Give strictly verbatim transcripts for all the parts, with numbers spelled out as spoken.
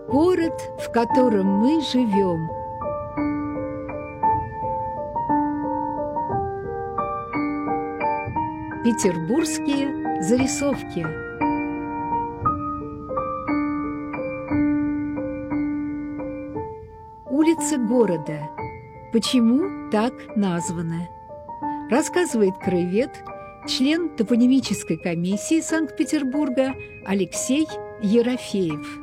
Город, в котором мы живем. Петербургские зарисовки. Улицы города. Почему так названы? Рассказывает краевед, член топонимической комиссии Санкт-Петербурга Алексей Ерофеев.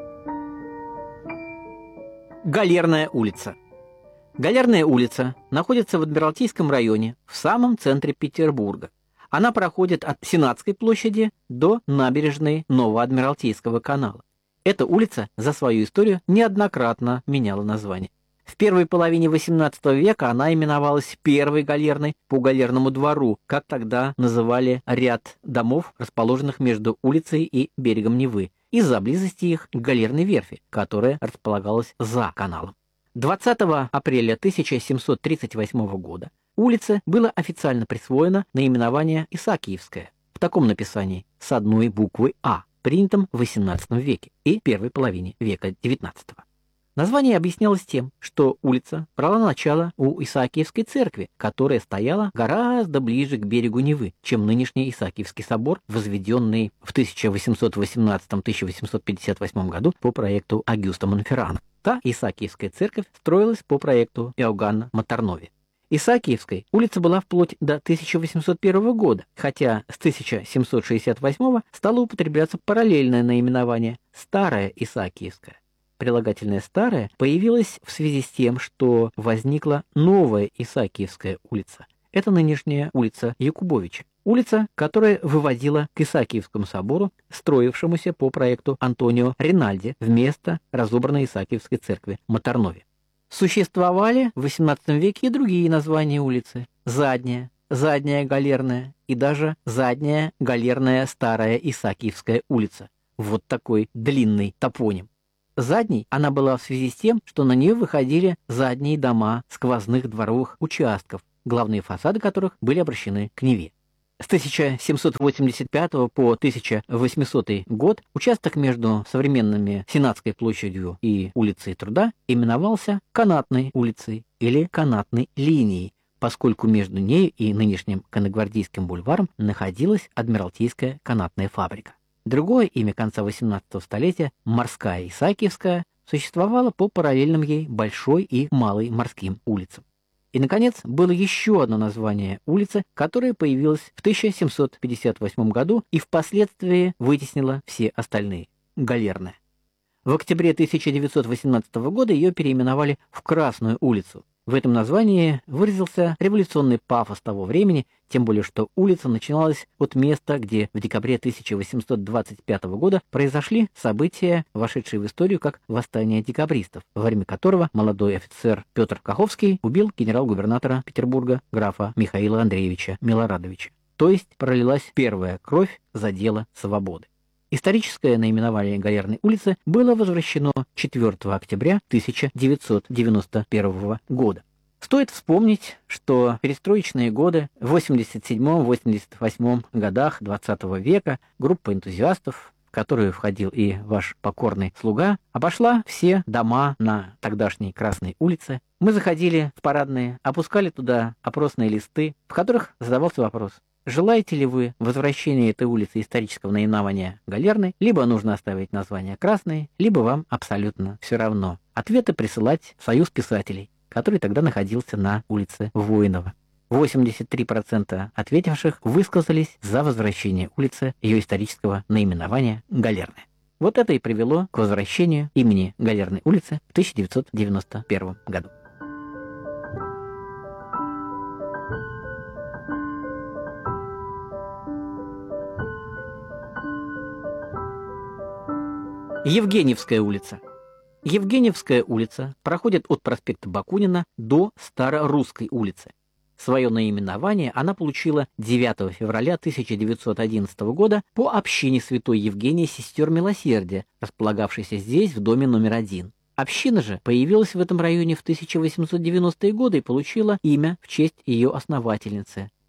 Галерная улица. Галерная улица находится в Адмиралтейском районе, в самом центре Петербурга. Она проходит от Сенатской площади до набережной Новоадмиралтейского канала. Эта улица за свою историю неоднократно меняла название. В первой половине восемнадцатого века она именовалась Первой Галерной по Галерному двору, как тогда называли ряд домов, расположенных между улицей и берегом Невы, из-за близости их к Галерной верфи, которая располагалась за каналом. двадцатого апреля тысяча семьсот тридцать восьмого года улице было официально присвоено наименование Исаакиевская в таком написании с одной буквой «А», принятом в восемнадцатом веке и первой половине века девятнадцатого. Название объяснялось тем, что улица брала начало у Исаакиевской церкви, которая стояла гораздо ближе к берегу Невы, чем нынешний Исаакиевский собор, возведенный в тысяча восемьсот восемнадцатом — тысяча восемьсот пятьдесят восьмом году по проекту Агюста Монферрана. Та Исаакиевская церковь строилась по проекту Иоганна Матернови. Исаакиевской улица была вплоть до тысяча восемьсот первого года, хотя с тысяча семьсот шестьдесят восьмого стало употребляться параллельное наименование Старая Исаакиевская. Прилагательное «старая» появилось в связи с тем, что возникла новая Исаакиевская улица. Это нынешняя улица Якубовича. Улица, которая выводила к Исаакиевскому собору, строившемуся по проекту Антонио Ринальди вместо разобранной Исаакиевской церкви Матернови. Существовали в восемнадцатом веке и другие названия улицы: Задняя, Задняя Галерная и даже Задняя Галерная Старая Исаакиевская улица. Вот такой длинный топоним. Задней она была в связи с тем, что на нее выходили задние дома сквозных дворовых участков, главные фасады которых были обращены к Неве. С тысяча семьсот восемьдесят пятого по тысяча восьмисотый год участок между современными Сенатской площадью и улицей Труда именовался Канатной улицей или Канатной линией, поскольку между нею и нынешним Конногвардейским бульваром находилась Адмиралтейская канатная фабрика. Другое имя конца восемнадцатого столетия, Морская Исаакиевская, существовало по параллельным ей Большой и Малой морским улицам. И, наконец, было еще одно название улицы, которое появилось в тысяча семьсот пятьдесят восьмом году и впоследствии вытеснило все остальные – Галерная. В октябре тысяча девятьсот восемнадцатого года ее переименовали в Красную улицу. В этом названии выразился революционный пафос того времени, тем более что улица начиналась от места, где в декабре тысяча восемьсот двадцать пятого года произошли события, вошедшие в историю как восстание декабристов, во время которого молодой офицер Петр Каховский убил генерал-губернатора Петербурга графа Михаила Андреевича Милорадовича. То есть пролилась первая кровь за дело свободы. Историческое наименование Галерной улицы было возвращено четвёртого октября тысяча девятьсот девяносто первого года. Стоит вспомнить, что в перестроечные годы в восемьдесят седьмом — восемьдесят восьмом годах двадцатого века группа энтузиастов, в которую входил и ваш покорный слуга, обошла все дома на тогдашней Красной улице. Мы заходили в парадные, опускали туда опросные листы, в которых задавался вопрос: желаете ли вы возвращения этой улицы исторического наименования Галерной, либо нужно оставить название Красной, либо вам абсолютно все равно. Ответы присылать в Союз писателей, который тогда находился на улице Воинова. восемьдесят три процента ответивших высказались за возвращение улицы ее исторического наименования Галерная. Вот это и привело к возвращению имени Галерной улицы в тысяча девятьсот девяносто первом году. Евгеньевская улица. Евгеньевская улица проходит от проспекта Бакунина до Старорусской улицы. Свое наименование она получила девятого февраля тысяча девятьсот одиннадцатого года по общине Святой Евгении Сестер Милосердия, располагавшейся здесь в доме номер один. Община же появилась в этом районе в тысяча восемьсот девяностые годы и получила имя в честь ее основательницы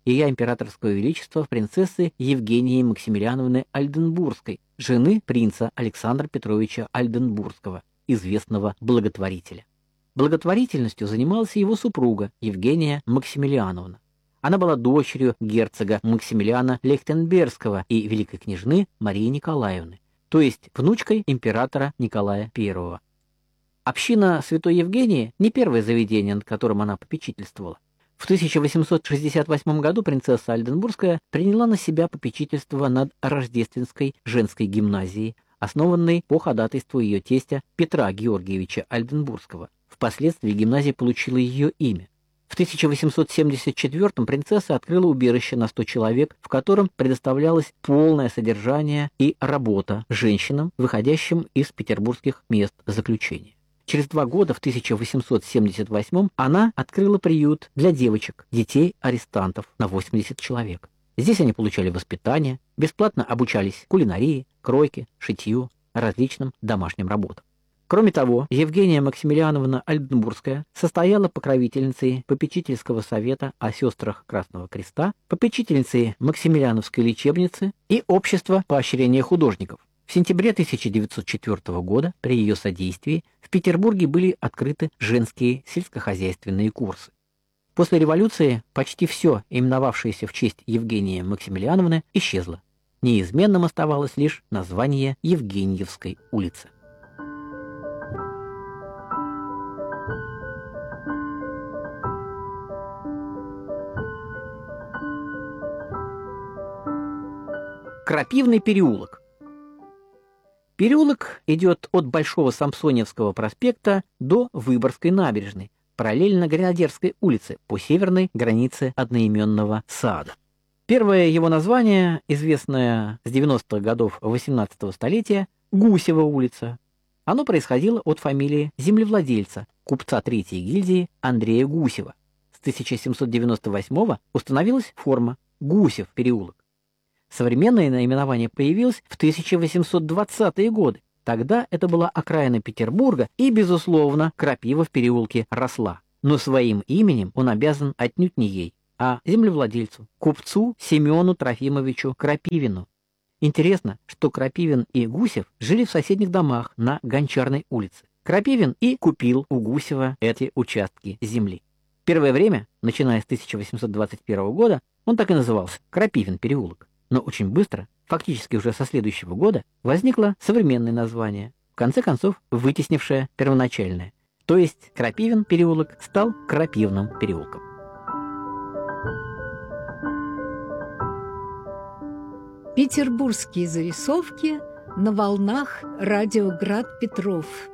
Ее императорское величество принцессы Евгении Максимилиановны Ольденбургской, жены принца Александра Петровича Ольденбургского, известного благотворителя. Благотворительностью занималась его супруга Евгения Максимилиановна. Она была дочерью герцога Максимилиана Лейхтенбергского и великой княжны Марии Николаевны, то есть внучкой императора Николая Первого. Община Святой Евгении не первое заведение, над которым она попечительствовала. В тысяча восемьсот шестьдесят восьмом году принцесса Ольденбургская приняла на себя попечительство над Рождественской женской гимназией, основанной по ходатайству ее тестя Петра Георгиевича Ольденбургского. Впоследствии гимназия получила ее имя. В тысяча восемьсот семьдесят четвёртом принцесса открыла убежище на сто человек, в котором предоставлялось полное содержание и работа женщинам, выходящим из петербургских мест заключения. Через два года, в тысяча восемьсот семьдесят восьмом, она открыла приют для девочек, детей-арестантов на восемьдесят человек. Здесь они получали воспитание, бесплатно обучались кулинарии, кройке, шитью, различным домашним работам. Кроме того, Евгения Максимилиановна Ольденбургская состояла покровительницей попечительского совета о сестрах Красного Креста, попечительницей Максимилиановской лечебницы и общества поощрения художников. В сентябре тысяча девятьсот четвёртого года при ее содействии в Петербурге были открыты женские сельскохозяйственные курсы. После революции почти все, именовавшееся в честь Евгении Максимилиановны, исчезло. Неизменным оставалось лишь название Евгеньевской улицы. Крапивный переулок. Переулок идет от Большого Самсоневского проспекта до Выборгской набережной, параллельно Гренадерской улице по северной границе одноименного сада. Первое его название, известное с девяностых годов восемнадцатого столетия, Гусева улица. Оно происходило от фамилии землевладельца, купца третьей гильдии Андрея Гусева. С тысяча семьсот девяносто восьмого установилась форма Гусев переулок. Современное наименование появилось в тысяча восемьсот двадцатые годы. Тогда это была окраина Петербурга, и, безусловно, крапива в переулке росла. Но своим именем он обязан отнюдь не ей, а землевладельцу, купцу Семену Трофимовичу Крапивину. Интересно, что Крапивин и Гусев жили в соседних домах на Гончарной улице. Крапивин и купил у Гусева эти участки земли. Первое время, начиная с тысяча восемьсот двадцать первого года, он так и назывался – Крапивин переулок. Но очень быстро, фактически уже со следующего года, возникло современное название, в конце концов вытеснившее первоначальное. То есть Крапивин переулок стал Крапивным переулком. Петербургские зарисовки на волнах радио Град Петров.